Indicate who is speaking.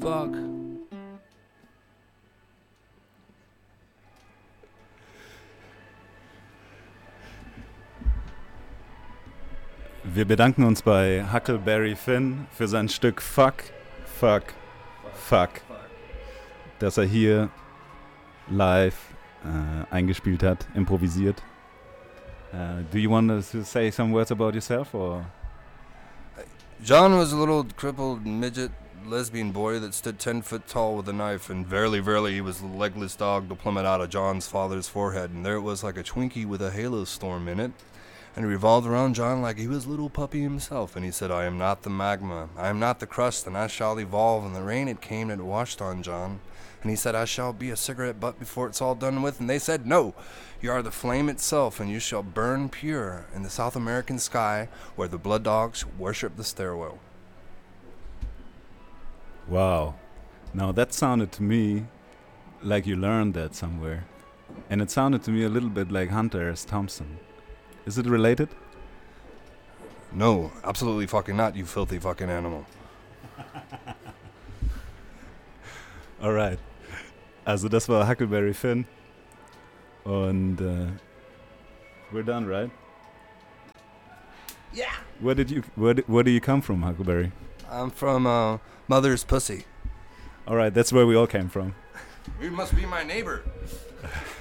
Speaker 1: fuck.
Speaker 2: Wir bedanken uns bei Huckleberry Finn für sein Stück Fuck, Fuck, Fuck, das er hier live eingespielt hat, improvisiert. Do you want to say some words about yourself, or?
Speaker 1: John was a little crippled midget lesbian boy that stood 10 foot tall with a knife, and verily, verily, he was the legless dog to plummet out of John's father's forehead, and there it was like a Twinkie with a halo storm in it, and it revolved around John like he was a little puppy himself, and he said, I am not the magma, I am not the crust, and I shall evolve, and the rain it came and it washed on John, and he said, I shall be a cigarette butt before it's all done with, and they said, no, you are the flame itself, and you shall burn pure in the South American sky where the blood dogs worship the stairwell.
Speaker 2: Wow. Now that sounded to me like you learned that somewhere. And it sounded to me a little bit like Hunter S. Thompson. Is it related?
Speaker 1: No, absolutely fucking not, you filthy fucking animal.
Speaker 2: Alright. Also das war Huckleberry Finn. Und we're done, right?
Speaker 1: Yeah.
Speaker 2: Where do you come from, Huckleberry?
Speaker 1: I'm from Mother's Pussy.
Speaker 2: Alright, that's where we all came from.
Speaker 1: You must be my neighbor.